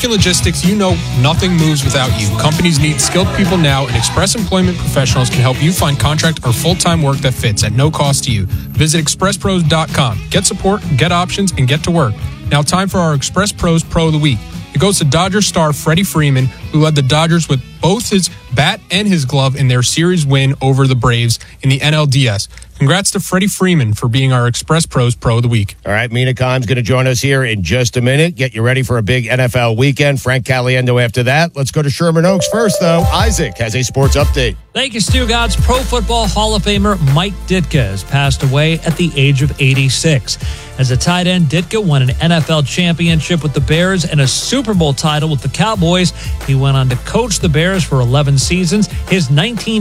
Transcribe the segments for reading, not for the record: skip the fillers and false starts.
Lincoln Logistics, you know nothing moves without you. Companies need skilled people now, and Express Employment Professionals can help you find contract or full-time work that fits at no cost to you. Visit expresspros.com. Get support, get options, and get to work. Now time for our Express Pros Pro of the Week. It goes to Dodger star Freddie Freeman, who led the Dodgers with both his bat and his glove in their series win over the Braves in the NLDS. Congrats to Freddie Freeman for being our Express Pros Pro of the Week. All right, Mina Kimes going to join us here in just a minute. Get you ready for a big NFL weekend. Frank Caliendo after that. Let's go to Sherman Oaks first, though. Isaac has a sports update. Thank you, Stu God's Pro Football Hall of Famer Mike Ditka has passed away at the age of 86. As a tight end, Ditka won an NFL championship with the Bears and a Super Bowl title with the Cowboys. He went on to coach the Bears for 11 seasons. His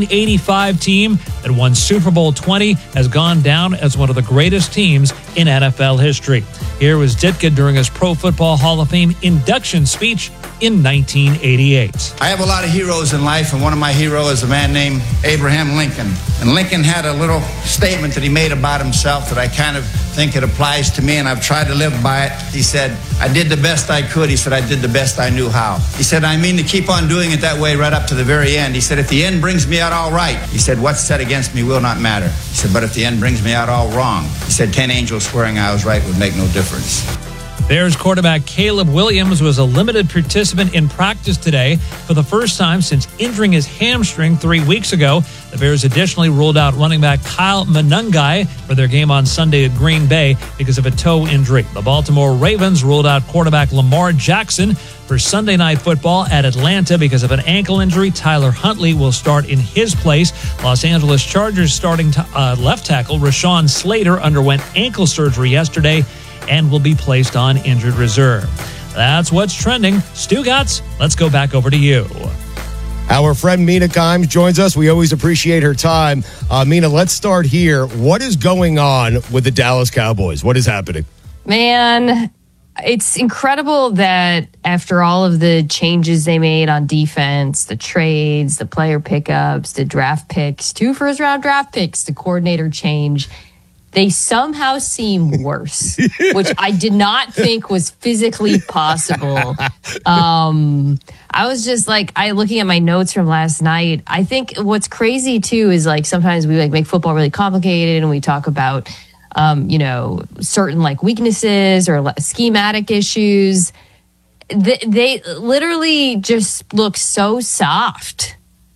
1985 team that won Super Bowl 20 has gone down as one of the greatest teams in NFL history. Here was Ditka during his Pro Football Hall of Fame induction speech in 1988. I have a lot of heroes in life, and one of my heroes is a man named Abraham Lincoln. And Lincoln had a little statement that he made about himself that I kind of think it applies to me, and I've tried to live by it. He said, I did the best I could. He said, I did the best I knew how. He said, I mean to keep on doing it that way right up to the very end. He said, if the end brings me out all right, he said, what's said against me will not matter. He said, but if the end brings me out all wrong, he said, 10 angels swearing I was right would make no difference. Bears quarterback Caleb Williams was a limited participant in practice today for the first time since injuring his hamstring 3 weeks ago. The Bears additionally ruled out running back Kyle Monangai for their game on Sunday at Green Bay because of a toe injury. The Baltimore Ravens ruled out quarterback Lamar Jackson for Sunday Night Football at Atlanta because of an ankle injury. Tyler Huntley will start in his place. Los Angeles Chargers starting left tackle Rashawn Slater underwent ankle surgery yesterday and will be placed on injured reserve. That's what's trending. Stu Gatz, let's go back over to you. Our friend Mina Kimes joins us. We always appreciate her time. Mina, let's start here. What is going on with the Dallas Cowboys? What is happening? Man, it's incredible that after all of the changes they made on defense, the trades, the player pickups, the draft picks, 2 first-round draft picks, the coordinator change, they somehow seem worse, which I did not think was physically possible. I was just looking at my notes from last night. I think what's crazy too is sometimes we make football really complicated and we talk about, certain weaknesses or schematic issues. They literally just look so soft.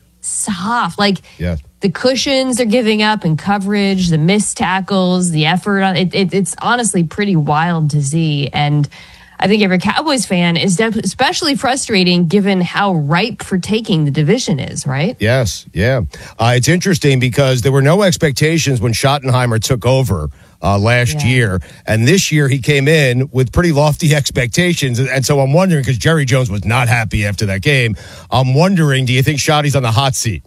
Yeah. The cushions they're giving up in coverage, the missed tackles, the effort. It's honestly pretty wild to see. And I think every Cowboys fan is especially frustrating given how ripe for taking the division is, right? Yes, yeah. It's interesting because there were no expectations when Schottenheimer took over last year. And this year he came in with pretty lofty expectations. And so I'm wondering, because Jerry Jones was not happy after that game, I'm wondering, do you think Schotty's on the hot seat?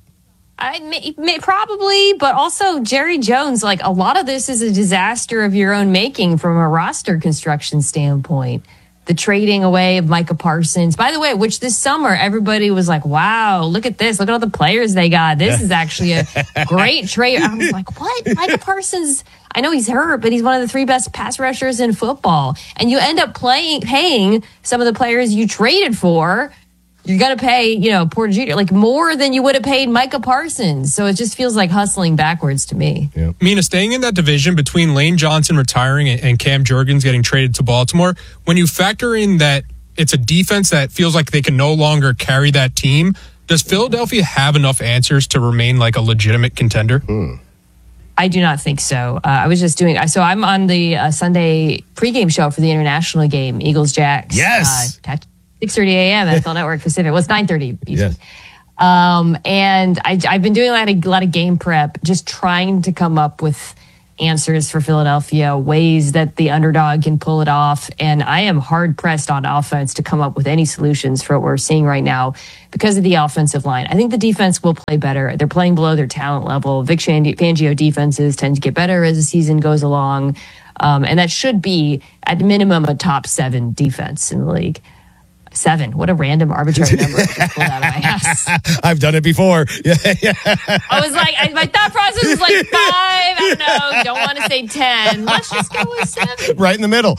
Probably, but also Jerry Jones, a lot of this is a disaster of your own making from a roster construction standpoint. The trading away of Micah Parsons, by the way, which this summer everybody was like, wow, look at this. Look at all the players they got. This is actually a great trade. I was like, what? Micah Parsons, I know he's hurt, but he's one of the 3 best pass rushers in football. And you end up paying some of the players you traded for. You're going to pay, Porter Jr., more than you would have paid Micah Parsons. So it just feels like hustling backwards to me. Yeah. Mina, staying in that division between Lane Johnson retiring and Cam Jurgens getting traded to Baltimore, when you factor in that it's a defense that feels like they can no longer carry that team, does Philadelphia have enough answers to remain a legitimate contender? I do not think so. I was just doing, so I'm on the Sunday pregame show for the international game, Eagles-Jacks. Yes. 6:30 a.m. NFL Network Pacific. Well, it's 9:30 Eastern. Yes. And I've been doing a lot of game prep, just trying to come up with answers for Philadelphia, ways that the underdog can pull it off. And I am hard pressed on offense to come up with any solutions for what we're seeing right now because of the offensive line. I think the defense will play better. They're playing below their talent level. Vic Fangio defenses tend to get better as the season goes along. And that should be, at minimum, a top 7 defense in the league. 7. What a random arbitrary number I just pulled out of my ass. I've done it before. Yeah. I was like, my thought process was like 5. I don't know. Don't want to say 10. Let's just go with 7. Right in the middle.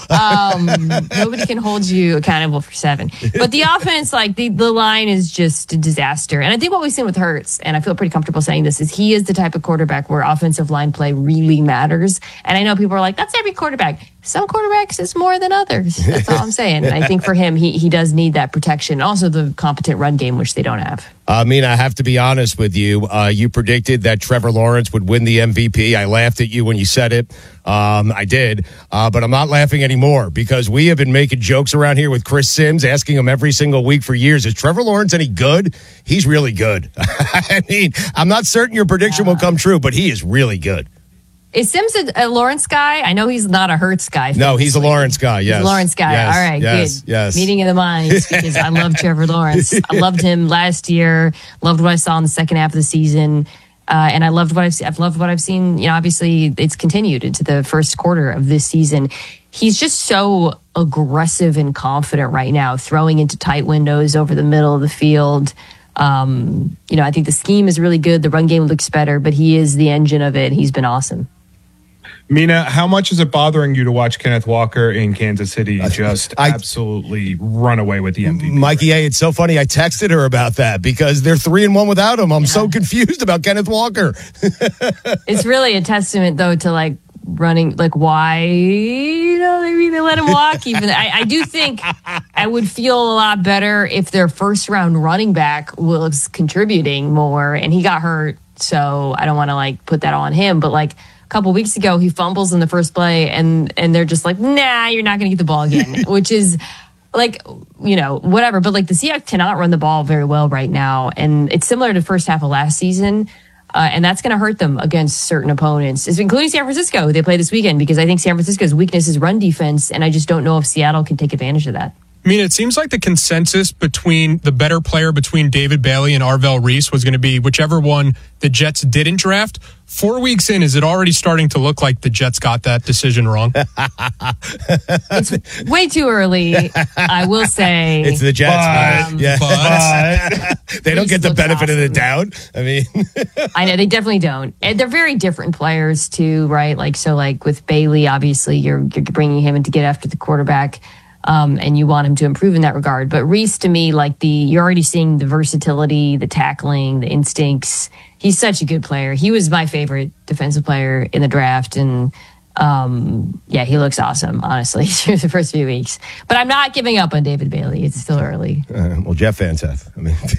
Nobody can hold you accountable for 7. But the offense, like the line is just a disaster. And I think what we've seen with Hurts, and I feel pretty comfortable saying this, is he is the type of quarterback where offensive line play really matters. And I know people are like, that's every quarterback. Some quarterbacks is more than others. That's all I'm saying. I think for him, he does need that protection. Also the competent run game, which they don't have. Mina, I have to be honest with you. You predicted that Trevor Lawrence would win the MVP. I laughed at you when you said it. I did. But I'm not laughing anymore because we have been making jokes around here with Chris Sims, asking him every single week for years, is Trevor Lawrence any good? He's really good. I mean, I'm not certain your prediction will come true, but he is really good. Is Sims a Lawrence guy? I know he's not a Hurts guy. No, he's a Lawrence guy, yes. He's a Lawrence guy. Yes, all right, yes, good. Yes. Meeting of the minds because I love Trevor Lawrence. I loved him last year. Loved what I saw in the second half of the season. And I loved I've loved what I've seen. You know, obviously it's continued into the first quarter of this season. He's just so aggressive and confident right now, throwing into tight windows over the middle of the field. You know, I think the scheme is really good. The run game looks better, but he is the engine of it. He's been awesome. Mina, how much is it bothering you to watch Kenneth Walker in Kansas City just absolutely run away with the MVP? Mikey, hey, it's so funny. I texted her about that because they're 3-1 without him. I'm so confused about Kenneth Walker. It's really a testament, though, to like running, like why they really let him walk. Even I do think I would feel a lot better if their first round running back was contributing more, and he got hurt. So I don't want to like put that on him, but like. A couple weeks ago, he fumbles in the first play, and they're just like, nah, you're not going to get the ball again, which is like, you know, whatever. But like the Seahawks cannot run the ball very well right now, and it's similar to the first half of last season, and that's going to hurt them against certain opponents, including San Francisco. They play this weekend because I think San Francisco's weakness is run defense, and I just don't know if Seattle can take advantage of that. I mean, it seems like the consensus between the better player between David Bailey and Arvell Reese was going to be whichever one the Jets didn't draft. 4 weeks in, is it already starting to look like the Jets got that decision wrong? It's way too early, I will say. It's the Jets. But they don't get the benefit of the doubt. I mean, I know they definitely don't. And they're very different players too, right? Like, so like with Bailey, obviously you're bringing him in to get after the quarterback. And you want him to improve in that regard. But Reese, to me, like you're already seeing the versatility, the tackling, the instincts. He's such a good player. He was my favorite defensive player in the draft. And he looks awesome, honestly, through the first few weeks. But I'm not giving up on David Bailey. It's still early. Well, Jeff Van Seth.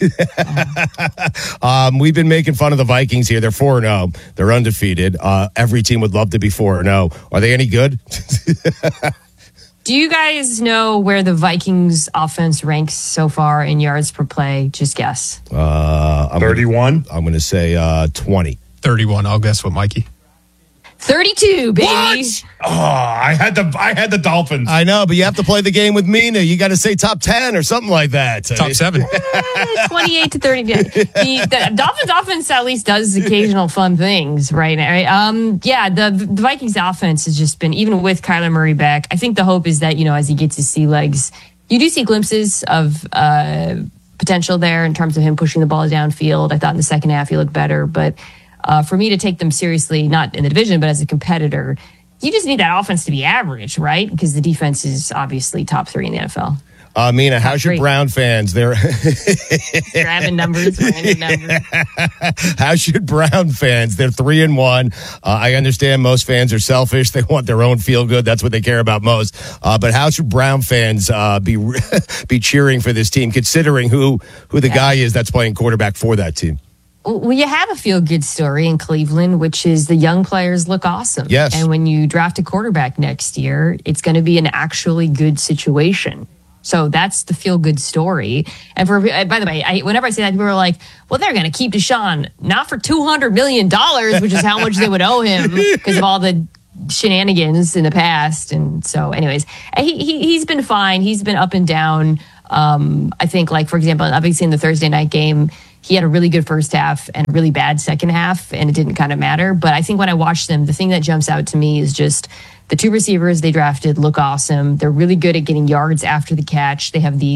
I mean, we've been making fun of the Vikings here. They're 4-0. They're undefeated. Every team would love to be 4-0. Are they any good? Do you guys know where the Vikings offense ranks so far in yards per play? Just guess. 31? I'm going to say 20. 31. I'll guess what, Mikey. 32, baby. What? Oh, I had the Dolphins. I know, but you have to play the game with Mina. You got to say top 10 or something like that. Top 7. 28 to 30. The Dolphins offense at least does occasional fun things, right? The Vikings offense has just been, even with Kyler Murray back, I think the hope is that, you know, as he gets his sea legs, you do see glimpses of potential there in terms of him pushing the ball downfield. I thought in the second half he looked better, but for me to take them seriously, not in the division, but as a competitor, you just need that offense to be average, right? Because the defense is obviously top 3 in the NFL. Mina, how's your Brown fans? They're grabbing numbers, random numbers. How's your Brown fans? They're 3-1. I understand most fans are selfish. They want their own feel good. That's what they care about most. But how's your Brown fans be cheering for this team, considering who the guy is that's playing quarterback for that team? Well, you have a feel-good story in Cleveland, which is the young players look awesome. Yes. And when you draft a quarterback next year, it's going to be an actually good situation. So that's the feel-good story. And by the way, whenever I say that, people are like, well, they're going to keep Deshaun, not for $200 million, which is how much they would owe him because of all the shenanigans in the past. And so anyways, he's been fine. He's been up and down. I think, like, for example, obviously in the Thursday night game, he had a really good first half and a really bad second half, and it didn't kind of matter. But I think when I watch them, the thing that jumps out to me is just the 2 receivers they drafted look awesome. They're really good at getting yards after the catch. They have the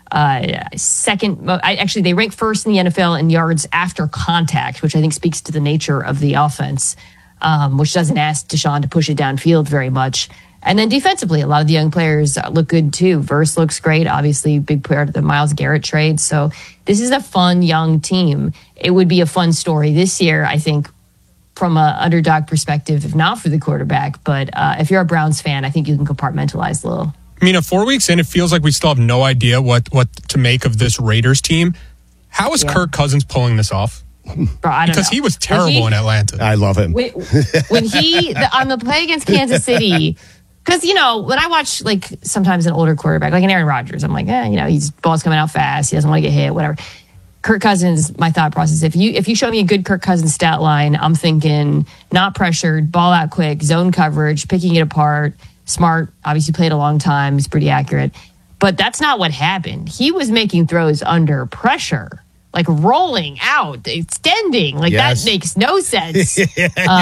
Actually, they rank first in the NFL in yards after contact, which I think speaks to the nature of the offense, which doesn't ask Deshaun to push it downfield very much. And then defensively, a lot of the young players look good too. Verse looks great, obviously big part of the Myles Garrett trade. So this is a fun young team. It would be a fun story this year, I think, from an underdog perspective, if not for the quarterback. But if you're a Browns fan, I think you can compartmentalize a little. Mina, 4 weeks in, it feels like we still have no idea what to make of this Raiders team. How is Kirk Cousins pulling this off? Bro, I don't know. He was terrible in Atlanta. I love him. When he on the play against Kansas City, because when I watch sometimes an older quarterback like an Aaron Rodgers, I'm like, he's ball's coming out fast, he doesn't want to get hit, whatever. Kirk Cousins, my thought process, if you show me a good Kirk Cousins stat line, I'm thinking not pressured, ball out quick, zone coverage, picking it apart, smart, obviously played a long time, he's pretty accurate. But that's not what happened. He was making throws under pressure, like rolling out, extending. That makes no sense. So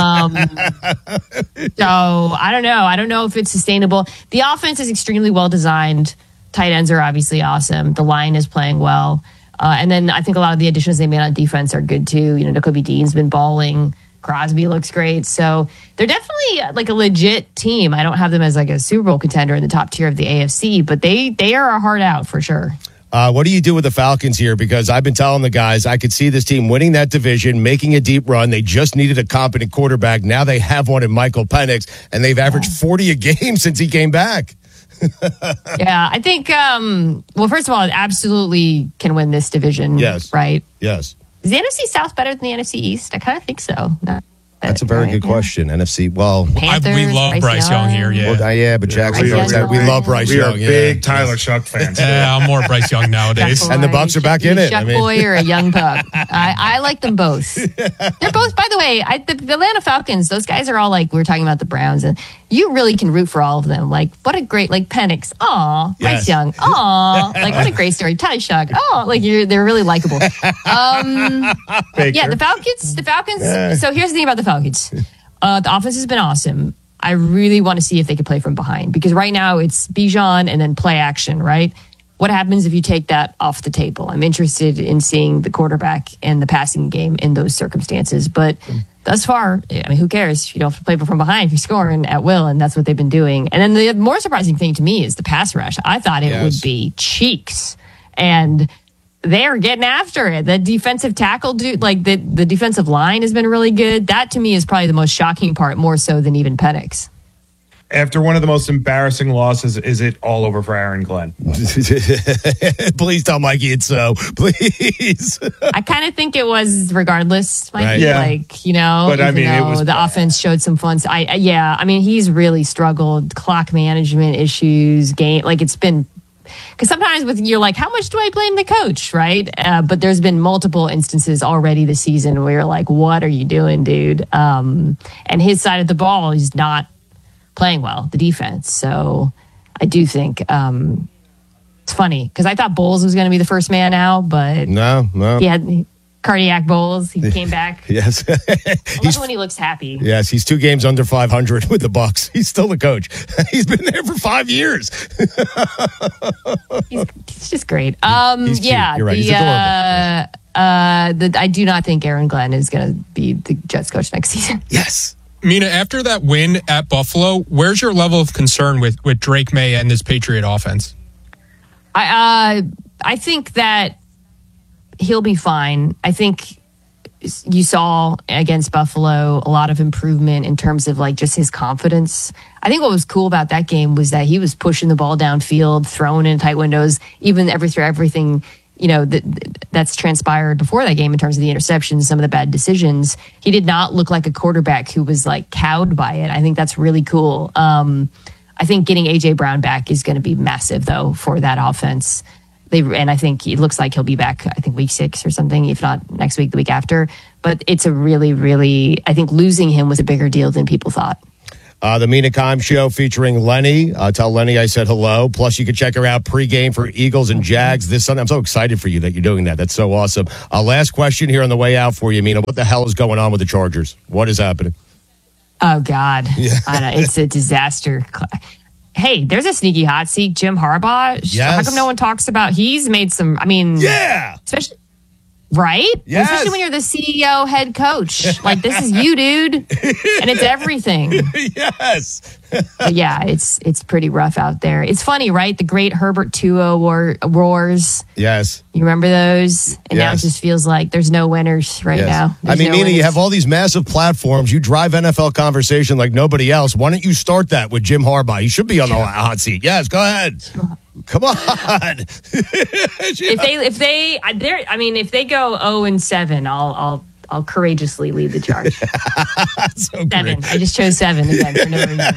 I don't know. I don't know if it's sustainable. The offense is extremely well designed. Tight ends are obviously awesome. The line is playing well. And then I think a lot of the additions they made on defense are good too. Nakobe Dean's been balling. Crosby looks great. So they're definitely a legit team. I don't have them as a Super Bowl contender in the top tier of the AFC, but they are a hard out for sure. What do you do with the Falcons here? Because I've been telling the guys I could see this team winning that division, making a deep run. They just needed a competent quarterback. Now they have one in Michael Penix, and they've averaged 40 a game since he came back. Yeah, I think, first of all, it absolutely can win this division. Yes. Right? Yes. Is the NFC South better than the NFC East? I kind of think so. That's a very good question. NFC, Panthers, we love Bryce Young here, but Jackson, we love Bryce Young. We are big Tyler Shuck fans. Yeah, I'm more Bryce Young nowadays. And the Bucs are back in it. Shuck boy or a young pup. I like them both. They're both, by the way, the Atlanta Falcons, those guys are all we were talking about the Browns, and you really can root for all of them. What a great, Penix. Aw. Bryce Young. Aw. What a great story. Tyler Shuck. Oh, they're really likable. The Falcons. So here's the thing about the Falcons. The offense has been awesome. I really want to see if they can play from behind, because right now it's Bijan and then play action, right? What happens if you take that off the table? I'm interested in seeing the quarterback and the passing game in those circumstances. But thus far, who cares? You don't have to play from behind if you're scoring at will, and that's what they've been doing. And then the more surprising thing to me is the pass rush. I thought it would be cheeks, and they're getting after it. The defensive tackle, the defensive line has been really good. That to me is probably the most shocking part, more so than even Penix. After one of the most embarrassing losses, is it all over for Aaron Glenn? Please tell Mikey it's so. Please. I kind of think it was regardless, Mikey. Right. Yeah. But it was the offense showed some fun. He's really struggled. Clock management issues, game. It's been, because sometimes you're how much do I blame the coach, right? But there's been multiple instances already this season where you're what are you doing, dude? And his side of the ball is not playing well, the defense. So I do think it's funny, because I thought Bowles was going to be the first man out, but no, he had cardiac Bowles. He came back. Yes. I love when he looks happy. Yes, he's 2 games under 500 with the Bucs. He's still the coach. He's been there for 5 years. He's just great. He's cute. You're right. He's adorable. I do not think Aaron Glenn is going to be the Jets coach next season. Yes. Mina, after that win at Buffalo, where's your level of concern with Drake May and this Patriot offense? I think that he'll be fine. I think you saw against Buffalo a lot of improvement in terms of just his confidence. I think what was cool about that game was that he was pushing the ball downfield, throwing in tight windows, even everything that's transpired before that game in terms of the interceptions, some of the bad decisions. He did not look like a quarterback who was cowed by it. I think that's really cool. I think getting AJ Brown back is going to be massive though for that offense. And I think it looks like he'll be back, I think week 6 or something, if not next week, the week after. But it's a really, really, I think losing him was a bigger deal than people thought. The Mina Kimes Show featuring Lenny. Tell Lenny I said hello. Plus, you can check her out pregame for Eagles and Jags this Sunday. I'm so excited for you that you're doing that. That's so awesome. Last question here on the way out for you, Mina. What the hell is going on with the Chargers? What is happening? Oh, God. Yeah. I don't know. It's a disaster. Hey, there's a sneaky hot seat, Jim Harbaugh. Yes. How come no one talks about? He's made some. I mean, especially. Right? Yes. Especially when you're the CEO, head coach. Like, this is you, dude. And it's everything. Yes. But yeah, it's pretty rough out there. It's funny, right? The great Herbert 2-0 roars. Yes. You remember those? And now it just feels like there's no winners right now. I mean, Mina, you have all these massive platforms. You drive NFL conversation like nobody else. Why don't you start that with Jim Harbaugh? He should be on the hot seat. Yes, go ahead. Come on. If they go 0-7, I'll courageously lead the charge. So 7. great. I just chose 7 again for no reason.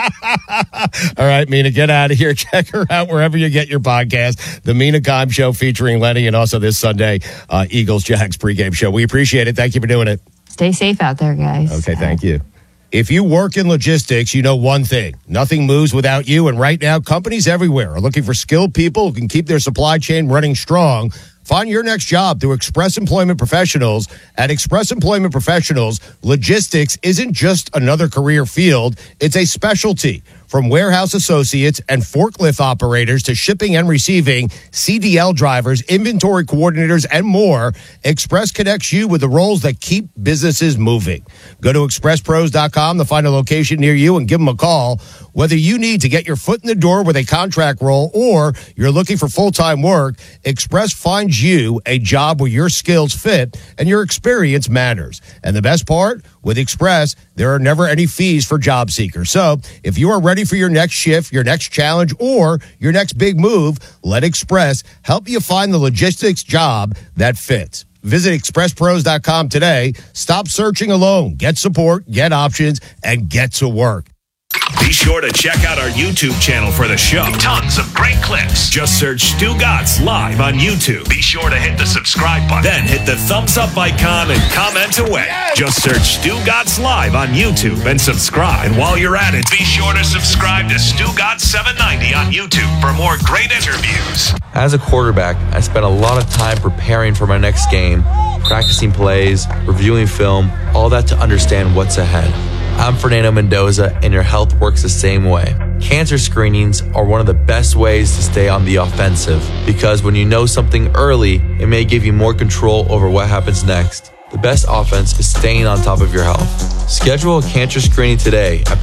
All right, Mina, get out of here. Check her out wherever you get your podcast. The Mina Kimes Show featuring Lenny, and also this Sunday, Eagles-Jags pregame show. We appreciate it. Thank you for doing it. Stay safe out there, guys. Okay, thank you. If you work in logistics, you know one thing. Nothing moves without you. And right now, companies everywhere are looking for skilled people who can keep their supply chain running strong. Find your next job through Express Employment Professionals. At Express Employment Professionals, logistics isn't just another career field. It's a specialty. From warehouse associates and forklift operators to shipping and receiving, CDL drivers, inventory coordinators, and more, Express connects you with the roles that keep businesses moving. Go to expresspros.com to find a location near you and give them a call. Whether you need to get your foot in the door with a contract role or you're looking for full-time work, Express finds you a job where your skills fit and your experience matters. And the best part, with Express, there are never any fees for job seekers. So if you are ready for your next shift, your next challenge, or your next big move, let Express help you find the logistics job that fits. Visit expresspros.com today. Stop searching alone. Get support, get options, and get to work. Be sure to check out our YouTube channel for the show. Tons of great clips. Just search Stu Gatz Live on YouTube. Be sure to hit the subscribe button. Then hit the thumbs up icon and comment away. Just search Stu Gatz Live on YouTube and subscribe. And while you're at it, be sure to subscribe to Stu Gatz 790 on YouTube for more great interviews. As a quarterback, I spent a lot of time preparing for my next game, practicing plays, reviewing film, all that to understand what's ahead. I'm Fernando Mendoza, and your health works the same way. Cancer screenings are one of the best ways to stay on the offensive because when you know something early, it may give you more control over what happens next. The best offense is staying on top of your health. Schedule a cancer screening today at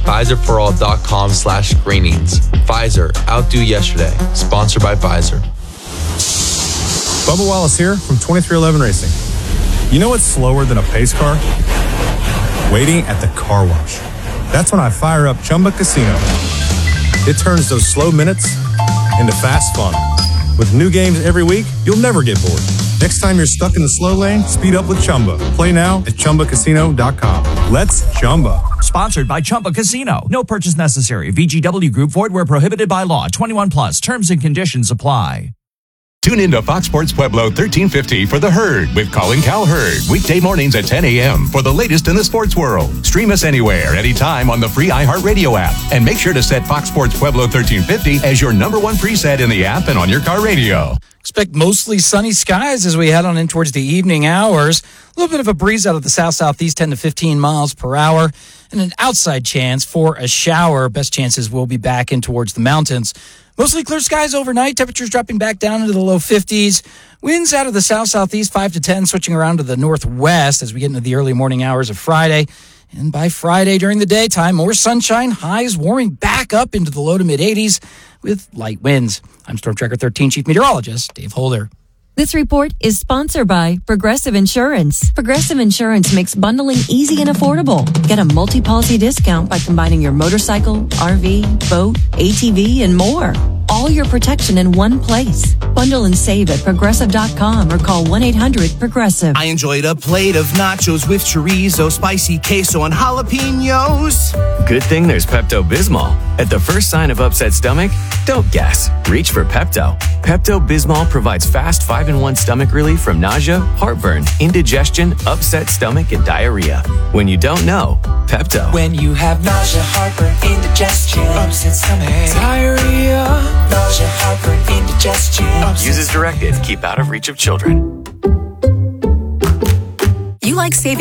PfizerForAll.com/screenings. Pfizer, outdo yesterday. Sponsored by Pfizer. Bubba Wallace here from 2311 Racing. You know what's slower than a pace car? Waiting at the car wash. That's when I fire up Chumba Casino. It turns those slow minutes into fast fun. With new games every week, you'll never get bored. Next time you're stuck in the slow lane, speed up with Chumba. Play now at ChumbaCasino.com. Let's Chumba. Sponsored by Chumba Casino. No purchase necessary. VGW Group. Void where prohibited by law. 21 plus. Terms and conditions apply. Tune in to Fox Sports Pueblo 1350 for The Herd with Colin Cowherd. Weekday mornings at 10 a.m. for the latest in the sports world. Stream us anywhere, anytime on the free iHeartRadio app. And make sure to set Fox Sports Pueblo 1350 as your number one preset in the app and on your car radio. Expect mostly sunny skies as we head on in towards the evening hours. A little bit of a breeze out of the south-southeast, 10 to 15 miles per hour. And an outside chance for a shower. Best chances will be back in towards the mountains. Mostly clear skies overnight. Temperatures dropping back down into the low 50s. Winds out of the south-southeast, 5 to 10, switching around to the northwest as we get into the early morning hours of Friday. And by Friday during the daytime, more sunshine, highs warming back up into the low to mid-80s with light winds. I'm Storm Tracker 13 Chief Meteorologist Dave Holder. This report is sponsored by Progressive Insurance. Progressive Insurance makes bundling easy and affordable. Get a multi-policy discount by combining your motorcycle, RV, boat, ATV, and more. All your protection in one place. Bundle and save at Progressive.com or call 1-800-PROGRESSIVE. I enjoyed a plate of nachos with chorizo, spicy queso, and jalapenos. Good thing there's Pepto-Bismol. At the first sign of upset stomach, don't guess. Reach for Pepto. Pepto-Bismol provides fast 5-in-1 stomach relief from nausea, heartburn, indigestion, upset stomach, and diarrhea. When you don't know, Pepto. When you have nausea, heartburn, indigestion, upset stomach, diarrhea, nausea, heartburn, indigestion. Use as directed. Keep out of reach of children. You like saving